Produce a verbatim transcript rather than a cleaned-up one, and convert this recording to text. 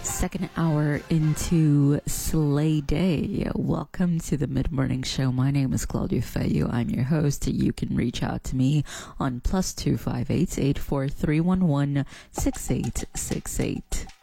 Second hour into Slay Day. Welcome to the Mid-Morning Show. My name is Claudia Feyu. I'm your host. You can reach out to me on plus two five eight, eight four three one one, six eight six eight.